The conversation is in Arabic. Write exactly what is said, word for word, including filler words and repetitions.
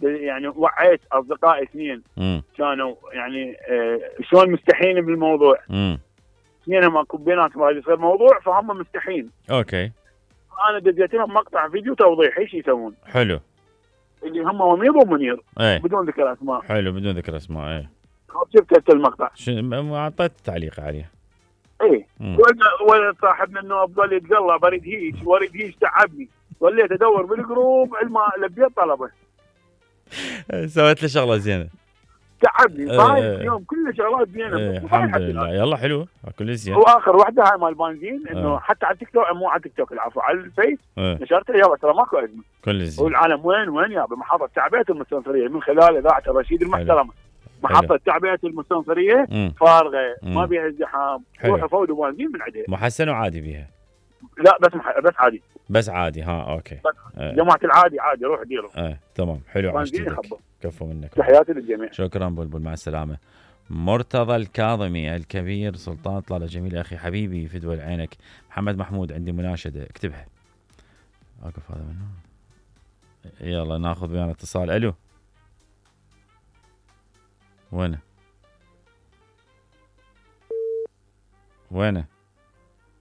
يعني وعيت اصدقائي اثنين امم كانوا يعني آه شلون مستحين بالموضوع، امم اثنينهم اكو بيناتهم هذا يصير موضوع فهم مستحين. اوكي انا دزيت لهم مقطع فيديو توضيح ايش يسوون، حلو. اللي هم وميض ومنير ايه بدون ذكر اسماء. حلو بدون ذكر اسماء. ايه شفت المقطع؟ شو اعطيت تعليق عليه؟ ايه مم. ولد صاحبنا انه افضل يتقلب اريد هيج واريد هيج تعبني، وليت ادور بالجروب علما لبيت طلبه. سويت له شغله زينه تعبني إيه، صاير إيه. اليوم كل شغلات زينه. إيه، بس الحمد حتى لله. الآن. يلا حلو كل زين. واخر واحده هاي مال بنزين انه آه. حتى على التيك توك، مو على التيك توك العفو، على الفيس إيه، نشرتها. يلا ترى ماكو ازمه، كل زين. والعالم وين وين يا محطه تعبئه المستنصريه من خلال اذاعه الرشيد المحترمه. محطه تعبئه المستنصريه مم. فارغه مم. ما بيها ازدحام، حلو. روحوا فودوا بنزين من عندها. محسن وعادي بيها؟ لا بس مح... بس عادي، بس عادي. ها اوكي. بس ايه جماعه العادي عادي روح ديروا ايه تمام حلو. بنزين عشتك يخبط. كفو منك. تحياتي للجميع. شكرا بلبل مع السلامه. مرتضى الكاظمي الكبير سلطان طلال جميل اخي حبيبي فدوى عينك. محمد محمود عندي مناشده اكتبها. اقف هذا منه. يلا ناخذ ويانا اتصال. الو وينه وينه